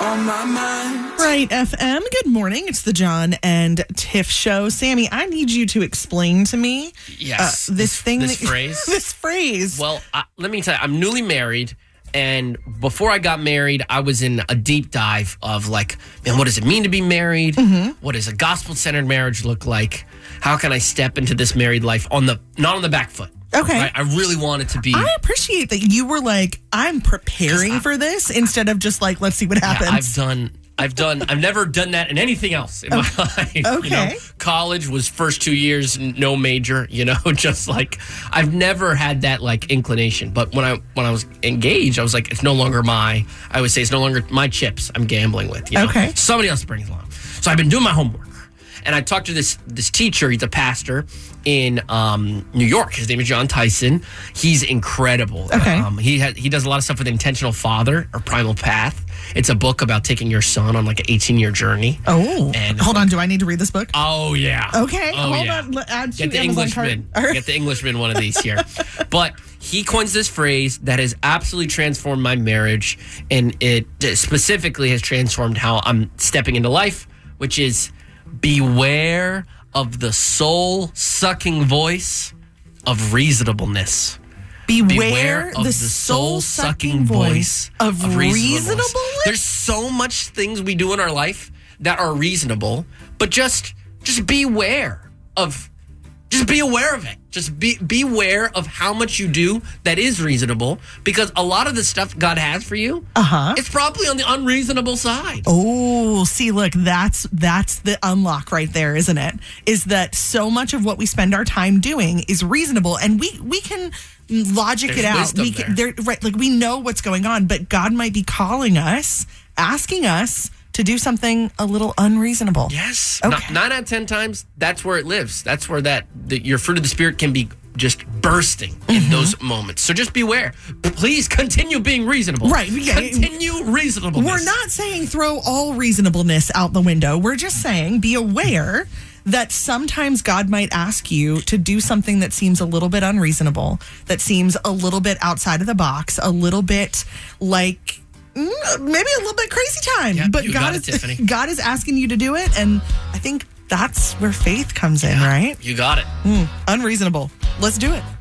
on my mind. Right, FM. Good morning. It's the John and Tiff Show. Sammy, I need you to explain to me this phrase. This phrase. Well, let me tell you, I'm newly married. And before I got married, I was in a deep dive of like, man, what does it mean to be married? Mm-hmm. What does a gospel-centered marriage look like? How can I step into this married life not on the back foot? Okay. Right? I really want it to be. I appreciate that you were like, I'm preparing for this instead of just like, let's see what happens. Yeah, I've never done that in anything else in my life. Okay. College was first 2 years, no major, just like I've never had that like inclination. But when I was engaged, I was like, it's no longer I would say it's no longer my chips I'm gambling with. Okay. Somebody else brings along. So I've been doing my homework. And I talked to this teacher. He's a pastor in New York. His name is John Tyson. He's incredible. Okay. He does a lot of stuff with Intentional Father or Primal Path. It's a book about taking your son on like an 18-year journey. Oh. And hold on. Do I need to read this book? Oh, yeah. Okay. Hold on. Add Get the Englishman. Get the Englishman one of these here. But he coins this phrase that has absolutely transformed my marriage. And it specifically has transformed how I'm stepping into life, which is beware of the soul-sucking voice of reasonableness. Beware the soul-sucking voice of reasonableness? There's so much things we do in our life that are reasonable, but just beware of it. Just beware of how much you do that is reasonable, because a lot of the stuff God has for you, it's probably on the unreasonable side. Oh, see, look, that's the unlock right there, isn't it? Is that so much of what we spend our time doing is reasonable, and we can logic it out. We know what's going on, but God might be calling us, asking us to do something a little unreasonable. Yes. Okay. 9 out of 10 times, that's where it lives. That's where your fruit of the Spirit can be just bursting in those moments. So just beware. Please continue being reasonable. Right. Yeah. Continue reasonableness. We're not saying throw all reasonableness out the window. We're just saying be aware that sometimes God might ask you to do something that seems a little bit unreasonable, that seems a little bit outside of the box, a little bit like maybe a little bit crazy time. Yep, but God is asking you to do it, and I think that's where faith comes in, right? You got it. Unreasonable. Let's do it.